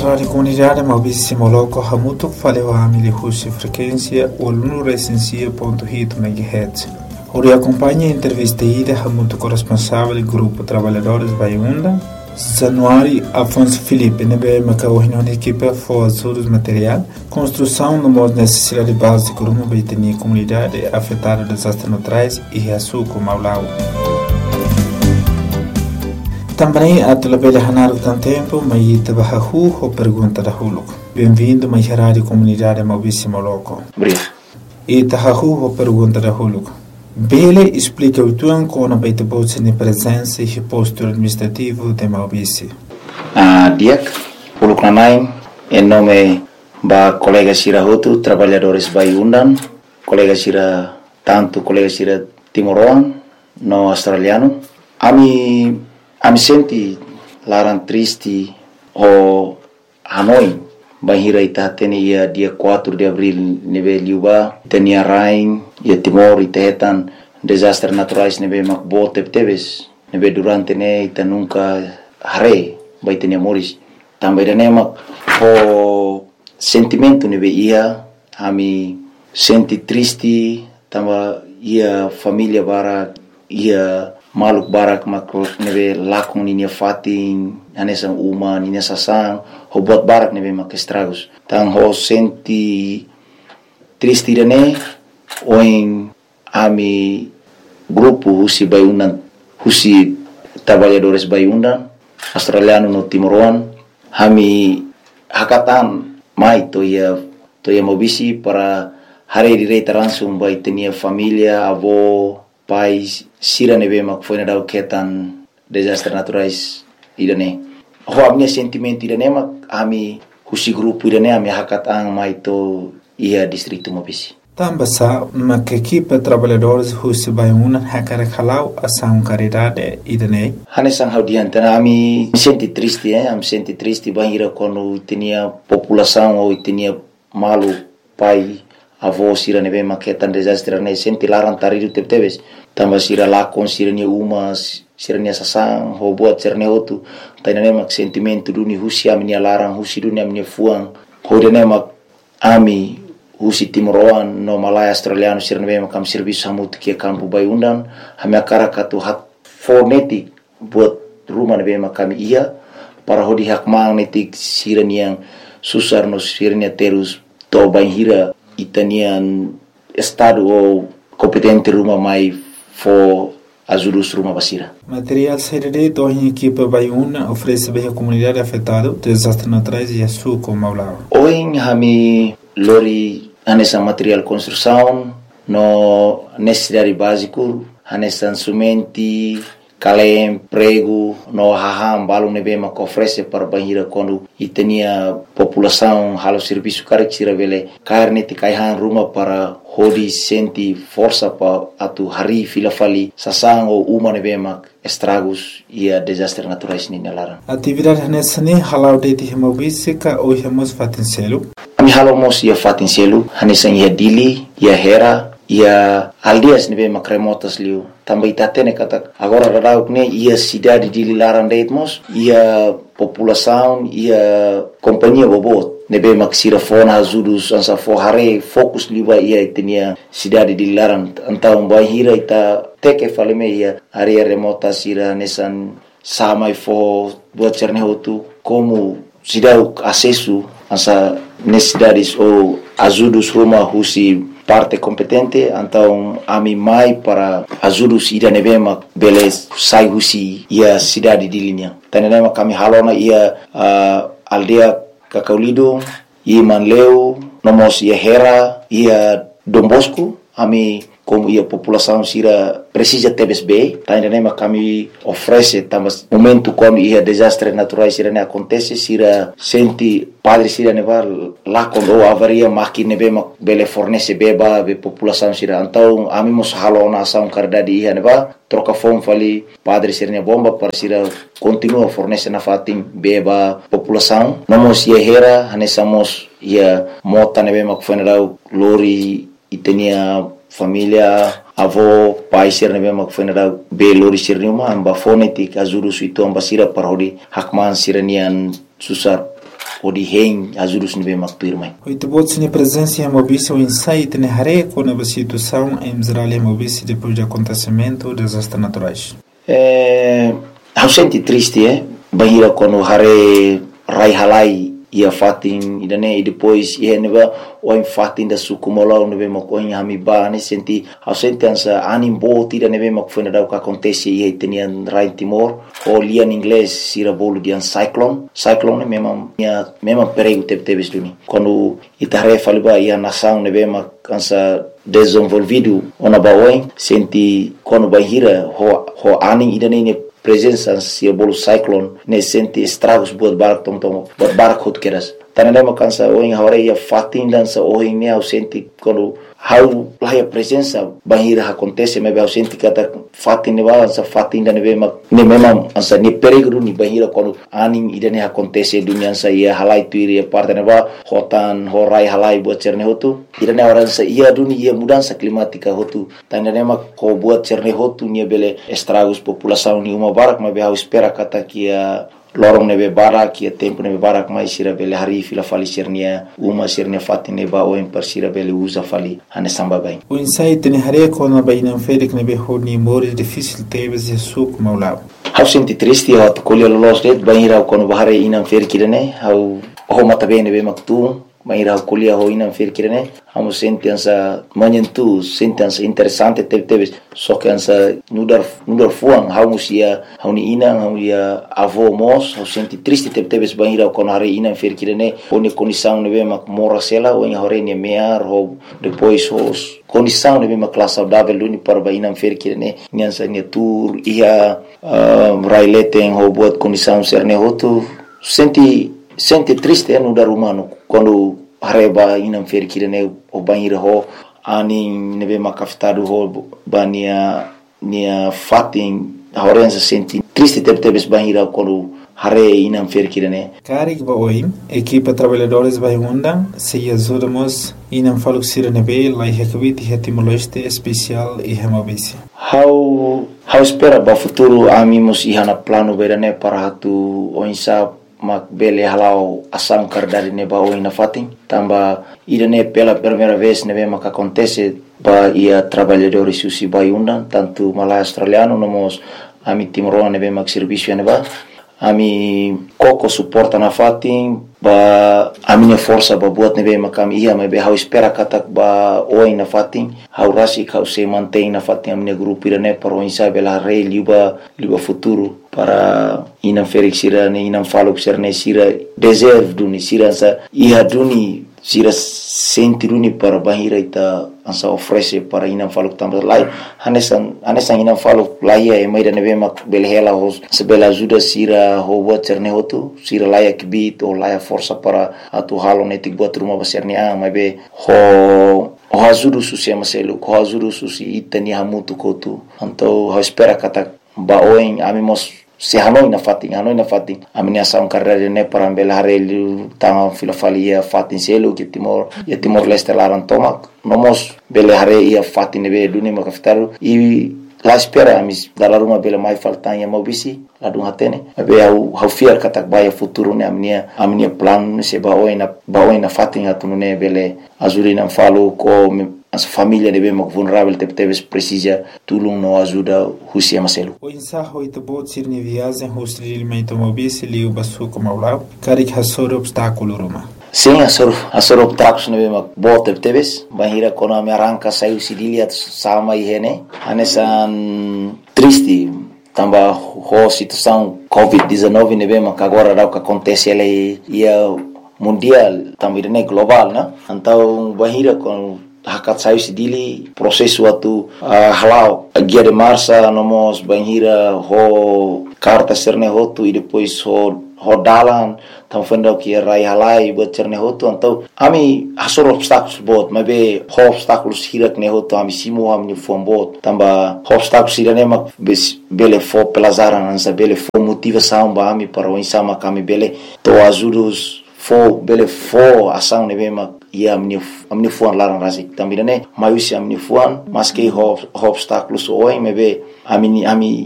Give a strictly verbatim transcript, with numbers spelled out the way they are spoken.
Rádio Comunidade Maurício Moloco Hamuto falou a milihussi frequência oluno recensia ponto oito megahertz. Ori acompanha a entrevista ida Hamuto corresponsável do grupo Trabalhadores Baiunda. Januário Afonso Felipe nebe macaohino na equipe for ajudos material, construção no modo necessidade básica rumo baitenia comunidade afetada desastres naturais e reaçuco Maulau. Também a telebelha Hanaro tem tempo, mas ita bahahu ou pergunta da Huluco. Bem-vindo mais rádio comunidade Maurício Moloco. Obrigado. Ita hahu ou pergunta da Huluco. Bele explica o tuan com a baita bolsa de presença e posto administrativo de Maurício. Ah, Diak, Huluco Nanai, em nome da colega Sira Hotu, trabalhadores Baiundan, colega Sira, tanto colega Sira Timoroan, no australiano. Ami Ami senti larang triste o Hanoi bahira ita teni ia dia quatro de abril nebe liuba tenia rain ia Timor ita hetan desastres naturais nebe makbo tebtebes nebe durante ne ita nunca hare bai tenia moris também dane mak o sentimento nebe ia ami senti triste tamba ia família bara ia maluk barak makro nebe lakung ninia fatin anesan uma ninia sasang ho buat barak nebe mak estragos tang ho senti triste dane oin ami grupo husi Baiundan husi trabalhadores Baiundan australiano no Timoroan hami hakatan mai to ia to ia mobisi para hari direita langsung bai tenia família avó pais sira nebe mak foi na dau ketan desastres naturais idane ho amne sentimento idane mak ami husi grupo idane ami hakatang mai to ia distrito Mobisi tambasa mak equipe trabalhadores husi Baiundan hakara khalau asam caridade idane hanesang haudian tana ami senti triste eh am senti triste bahira quando tinha população ou tinha malu pai avó sira nebe mak ketan desastres ne senti larang taridu tebtebes tamba sira lakon sira ni uma sira ni sasang ho buat sira ni hotu taina mak sentimento duni husi ami larang husi duni ami fuang ho dene mak ami husi Timoroan no Malaya australiano sira nebe mak am serviço hamut que campo Baiundan ami akara katu hat fonetik buat rumah nebe mak kami ia para hodi hak magnetik sira ni yang susar no sira ni terus to banhira itanian estado ou competente rumah mai for ajudos rumah basira. Material serede do em equipe Baiuna oferece bem a comunidade afetada desastres naturais e açúcar Maulau. Hoje hami lori anessa material construção no necessidade básico anessa sumenti kalem prego no haham balung nebe mak oferece para banhira quando itenia população halo serviço carexira vele carne te kaihan rumah para hodi senti força pa atu hari fila fali sasang ou uma nebe mak estragos ia desastres naturais ni nalaran atividade nessa ne halau de ti Maurício ka o hemos fatincelo ami halo mos ia fatincelo hanesan ia dili ia hera ia aldias nebe mak remotas liu também tatene kata agora radau ne ia cidade de Lilaran deitmos ia população ia companhia bobot nebe maksira fona ajudos ansa forhare fokus liba ia tenia cidade de Lilaran então vai hira ita teke faleme ia área remota sira nesan samai fo buat cerne hotu como cidade acesso ansa necessidades ou ajudos rumah husi parte competente então ami mai para ajudos ida nebema beles sai husi ia cidade de linha tanema kami halona ia uh, aldea Kakaulido ia Manleu nomos ia Hera ia Dom Bosco ami como ia população sira precisa tebes bem tanema kami oferece tamas momento quando ia desastres naturais sira ne acontece sira senti padre sira neva lá quando avaria máquina bema bele fornece beba be população sira então ami mos halona ação cardade ia neva troca fome fali padre sira ne bomba para sira continua fornece na fatim beba população nomos ia hera hanesamos ia mota nebema kufenera lori itenia família avó pai sir nebe mak fenera be lori sir niuma amba fonetik azuru suito amba sira parodi hakman siranian susar o di hen ajudos nebe makpirmai. Oito bots ni presença em Mobice o insight ne hare com a situação em Israel e Mobice depois do acontecimento dos desastres naturais. É, eu senti triste, é, bahira quando hare rai halai ia fatin idane e depois ia neba o em fatin da sukumola nebe makoin hamiba ne senti eu senti ansa anim bot ida nebe makfoi da o que acontece ia tenian rai Timor o lia em inglês sira bolo de an cyclone cyclone mesmo minha mesmo perigo teve teve duni quando itare faliba ia nação nebe makansa desenvolvido ona baoi senti quando bahira ho ho aning idane ne presença se bolo cyclone ne senti estragos buat barak tom tom buat barak hot keras tanale makansa o em hore ia fatin dança o em ne senti quando how lá a presença bahira acontece me eu senti kata fatin ne balança fatin da ne be ne memang ansa ne perigo ni bahira quando aning idane acontece dunia sa ia halai tuiri parte ne ba hotan horai halai buat cerne hotu idane orang sa ia dunia ia mudança climática hotu tanale mak ko buat cerne hotu ni bele estragos população ni uma barak me eu espera kata kia lorong nebe barak ia tempo nebe barak mai sira bele hari fila fali sirnia uma sirnia fatin neba o em persira bele usa fali ane samba bem o insight ne hare com a baina ferik nebe honi mores difícil tebes e suco maulab eu senti triste eu colhe los det baira quando bahare inam fer kirene eu ho mata bem nebe maktu baira colhe ho inam fer kirene amo senti ansa manyentu senti ansa interessante tebe tebes só que ansa nudar nudar fuang how musia how ni inang how ia avô mos eu senti triste tebe tebes baira quando hare inam fer kirene oni condição nebe mak mora sela o em hore ni mear ho depois os condição nebe mak classe saudável luni para bainam fer kirene nyansa ni tour ia uh, raileten ho buat condição serne hotu senti senti triste no dar humano quando hareba inam fer kirene o banheiro ho ani nebe makaftado ho bania nia fatin horenza senti triste tebe tebes banheiro quando hare inam fer kirene karik ba oi equipa trabalhadores vai undang se ajudamos inam faluk sirnebe lai hekvit hetimoloste especial e hemabisi how how espera ba futuro amimos ihana plano berane para hatu oinsa mak bele halau asam kardari neba o ina fatin tamba idane pela primeira vez nebe mak acontece ba ia trabalhadores susi vai undang tanto malai australiano nomos ami timoro nebe mak serviço neba ami koko suporta na fatin ba a minha força ba buat nebe makam ia me be how espera katak ba oi na fatin how rasi how se mantém na fatin a minha grupo irane para o insa bela rei liba liba futuro para inam ferik sira ne inam falok serne sira deserve duni sira sa ia duni sira senti duni para bahira ita ansa oferece para inam falok tambah lai hanesan hanesan inam falok lai e mai da nebe mak belhela hos sebela ajuda sira ho buat serne hotu sira lai kibit o lai força para atu halo netik buat rumah besarni a mai be ho o ajuda susi maselu ko ajuda susi itani hamutu kotu anto ho espera kata ba oin amimos se hanoi na fatin hanoi na fatin amnia saun carreira ne para ambela harelu tama filofalia fatin selo que timor e timor leste laran tomak nomos bele hare ia fatin be duni makaftaru e la espera amis dalar uma bela mai faltan ya mobisi la dun hatene be au hau fiar katak baya futuro ne amnia amnia plan se ba oi na ba oi na fatin atune bele azurina falo ko as família deve mak vulnerável te teves precisa tulung no ajuda husia maselu o insaho ito bot sirni viagem hostil mento mobisi liu basu como lá karik hasor obstáculo roma sim asor asor obstáculos neve mak bot te teves bahira kono me arranca saiu sidilia sama ihene anesan triste tamba ho situação covid dezenove neve mak agora dá o que acontece ele ia mundial também né global né então bahira com hakat sayu sidili prosesu atu uh, halau guia de marcha nomos banhira ho carta serne hotu e depois ho ho dalan tam fenda que rai halai buat serne hotu então ami asor obstáculos bot mas be ho obstáculos hirak ne hotu ami simu ami fom bot tamba obstáculos irane mak bele fo pelazaran ansa bele fo motivação ba ami para o insama kami bele to ajudos fo bele fo ação ne bema ia amni amni fuan larang rasik também né maiusi amni fuan mas que ho obstáculos oi mebe ami ami